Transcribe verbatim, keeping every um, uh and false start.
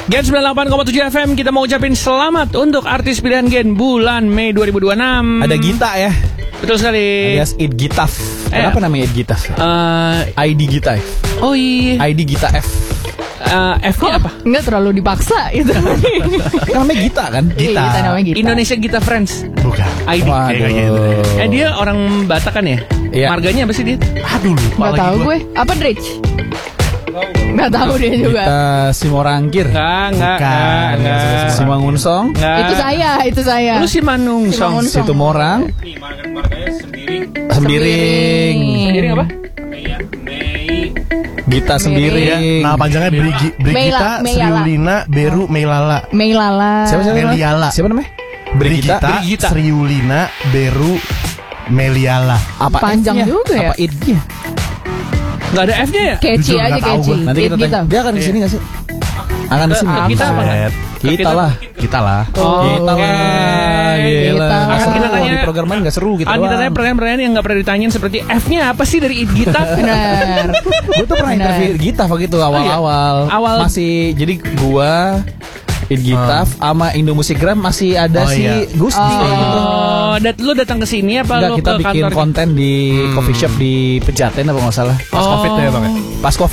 Gen sembilan puluh delapan koma tujuh F M, kita mau ucapin selamat untuk artis pilihan Gen bulan Mei dua ribu dua puluh enam. Ada Gita ya. Betul sekali. Alias Id Gitaf. Eh, Kenapa namanya Id Gitaf? Uh, I D Gita. oh iya. I D Gita F. Uh, F-nya apa? Enggak terlalu dipaksa itu. Kan namanya Gita kan? Iya, Gita namanya Gita. Indonesia Gita Friends. Bukan. I D. Waduh. Eh dia orang Batak kan ya? Iya. Marganya apa sih dia? Aduh lupa Enggak tahu gue. Apa Drich? Enggak tahu dia juga. Gita Simorangkir. Enggak, enggak, enggak, enggak. Simangunsong. Enggak. Itu saya, itu saya. Lu si Manungsong. Simangun- Situ Morang. Sembiring. Sendiri apa? Gita Sembiring. Nama panjangnya Brigi, Meila- Brigita Meilala. Sriulina Beru Meilala. Meilala. Siapa siapa? namanya? Meliala. Siapa namanya? Brigita, Brigita. Sriulina Beru Meliala. Apa Panjang F-nya? juga ya? Apa id-nya? Enggak ada F-nya ya? Keci Jujur, aja nggak tahu keci. gue. Nanti kita Gitu. tanya. Dia akan kesini nggak sih? Akan kesini. Ah, kita apa nggak? Kita lah. Kita lah. Oh, Kita oke. lah. Gila. Kita. Nggak Akan seru. kita tanya- Di program lain nggak seru gitu Ah, kita doang. tanya pertanyaan-pertanyaan yang nggak pernah ditanyain seperti F-nya apa sih dari Id Gita? Benar. Gue tuh pernah Benar. interview Gita begitu awal-awal. Awal. Masih jadi gua Id Gita sama Indo Musikgram masih ada Oh, si iya. Gusti kayak gitu. Oh, dat lu datang ke sini apa Enggak, lu kita ke bikin kantor? konten di coffee shop di Pejaten apa nggak salah. Pas Oh. Covid ya bang ya? Pas Covid